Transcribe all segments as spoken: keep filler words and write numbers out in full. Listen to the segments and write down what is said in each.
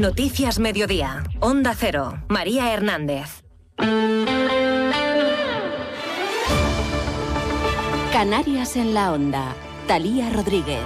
Noticias Mediodía. Onda Cero. María Hernández. Canarias en la Onda. Talía Rodríguez.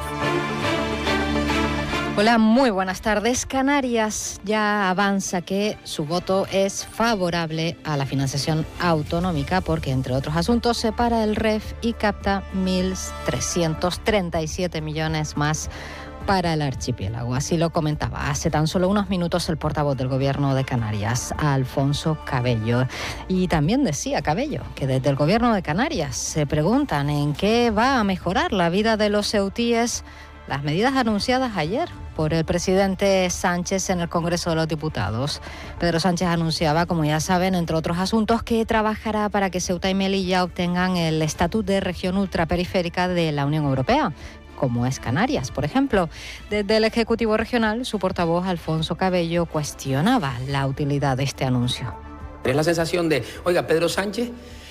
Hola, muy buenas tardes. Canarias ya avanza que su voto es favorable a la financiación autonómica porque, entre otros asuntos, separa el R E F y capta mil trescientos treinta y siete millones más para el archipiélago. Así lo comentaba hace tan solo unos minutos el portavoz del Gobierno de Canarias, Alfonso Cabello. Y también decía Cabello que desde el Gobierno de Canarias se preguntan en qué va a mejorar la vida de los ceutíes las medidas anunciadas ayer por el presidente Sánchez en el Congreso de los Diputados. Pedro Sánchez anunciaba, como ya saben, entre otros asuntos, que trabajará para que Ceuta y Melilla obtengan el estatus de región ultraperiférica de la Unión Europea, como es Canarias, por ejemplo. Desde el Ejecutivo Regional, su portavoz, Alfonso Cabello, cuestionaba la utilidad de este anuncio. Es la sensación de, oiga, Pedro Sánchez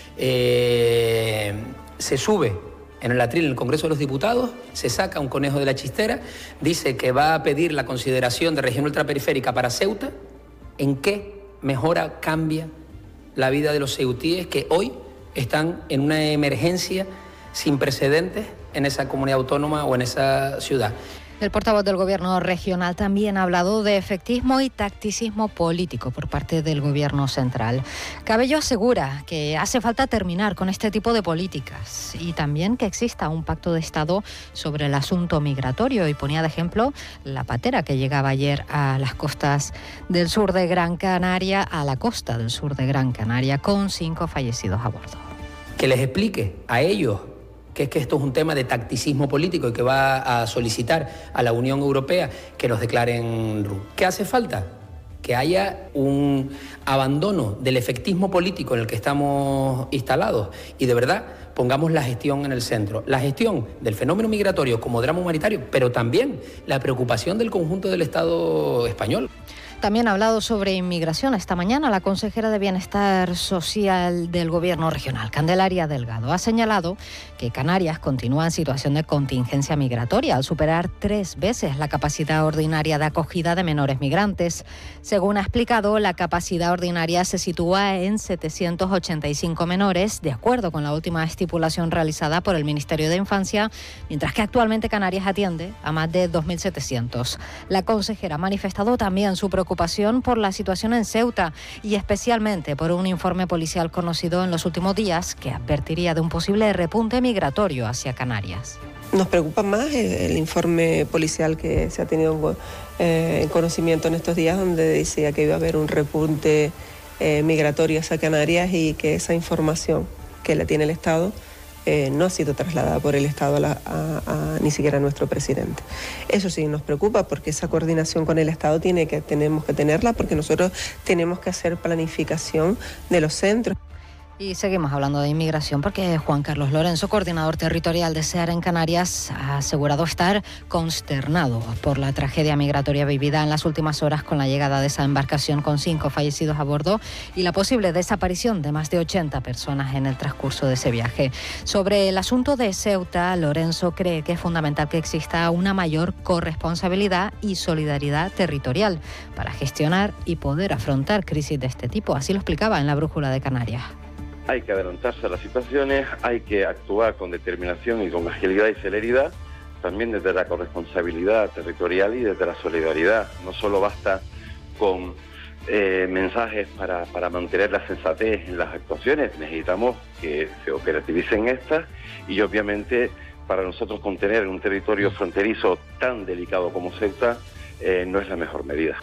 eh, se sube en el atril en el Congreso de los Diputados, se saca un conejo de la chistera, dice que va a pedir la consideración de región ultraperiférica para Ceuta. ¿En qué mejora, cambia la vida de los ceutíes que hoy están en una emergencia sin precedentes en esa comunidad autónoma o en esa ciudad? El portavoz del Gobierno regional también ha hablado de efectismo y tacticismo político por parte del Gobierno central. Cabello asegura que hace falta terminar con este tipo de políticas y también que exista un pacto de Estado sobre el asunto migratorio, y ponía de ejemplo la patera que llegaba ayer a las costas del sur de Gran Canaria, a la costa del sur de Gran Canaria, con cinco fallecidos a bordo. Que les explique a ellos que es que esto es un tema de tacticismo político y que va a solicitar a la Unión Europea que los declaren R U. ¿Qué hace falta? Que haya un abandono del efectismo político en el que estamos instalados y de verdad pongamos la gestión en el centro. La gestión del fenómeno migratorio como drama humanitario, pero también la preocupación del conjunto del Estado español. También ha hablado sobre inmigración esta mañana la consejera de Bienestar Social del Gobierno regional, Candelaria Delgado. Ha señalado que Canarias continúa en situación de contingencia migratoria al superar tres veces la capacidad ordinaria de acogida de menores migrantes. Según ha explicado, la capacidad ordinaria se sitúa en setecientos ochenta y cinco menores, de acuerdo con la última estipulación realizada por el Ministerio de Infancia, mientras que actualmente Canarias atiende a más de dos mil setecientos. La consejera ha manifestado también su preocupación por la situación en Ceuta y especialmente por un informe policial conocido en los últimos días que advertiría de un posible repunte migratorio hacia Canarias. Nos preocupa más el, el informe policial que se ha tenido eh, en conocimiento en estos días, donde decía que iba a haber un repunte eh, migratorio hacia Canarias y que esa información que la tiene el Estado Eh, no ha sido trasladada por el Estado a la, a, a, ni siquiera a nuestro presidente. Eso sí nos preocupa porque esa coordinación con el Estado tiene que, tenemos que tenerla porque nosotros tenemos que hacer planificación de los centros. Y seguimos hablando de inmigración porque Juan Carlos Lorenzo, coordinador territorial de SEAR en Canarias, ha asegurado estar consternado por la tragedia migratoria vivida en las últimas horas con la llegada de esa embarcación con cinco fallecidos a bordo y la posible desaparición de más de ochenta personas en el transcurso de ese viaje. Sobre el asunto de Ceuta, Lorenzo cree que es fundamental que exista una mayor corresponsabilidad y solidaridad territorial para gestionar y poder afrontar crisis de este tipo. Así lo explicaba en la Brújula de Canarias. Hay que adelantarse a las situaciones, hay que actuar con determinación y con agilidad y celeridad, también desde la corresponsabilidad territorial y desde la solidaridad. No solo basta con eh, mensajes para, para mantener la sensatez en las actuaciones, necesitamos que se operativicen estas y obviamente para nosotros contener un territorio fronterizo tan delicado como Ceuta eh, no es la mejor medida.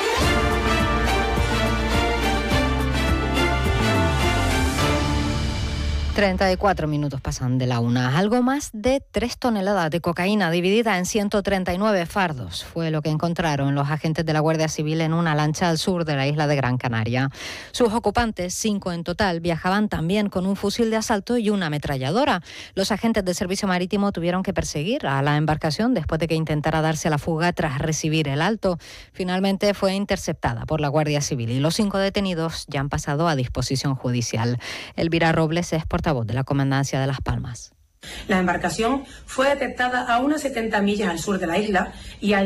treinta y cuatro minutos pasan de la una. Algo más de tres toneladas de cocaína dividida en ciento treinta y nueve fardos fue lo que encontraron los agentes de la Guardia Civil en una lancha al sur de la isla de Gran Canaria. Sus ocupantes, cinco en total, viajaban también con un fusil de asalto y una ametralladora. Los agentes del Servicio Marítimo tuvieron que perseguir a la embarcación después de que intentara darse la fuga tras recibir el alto. Finalmente fue interceptada por la Guardia Civil y los cinco detenidos ya han pasado a disposición judicial. Elvira Robles es portavoz de la Comandancia de Las Palmas. La embarcación fue detectada a unas setenta millas al sur de la isla y al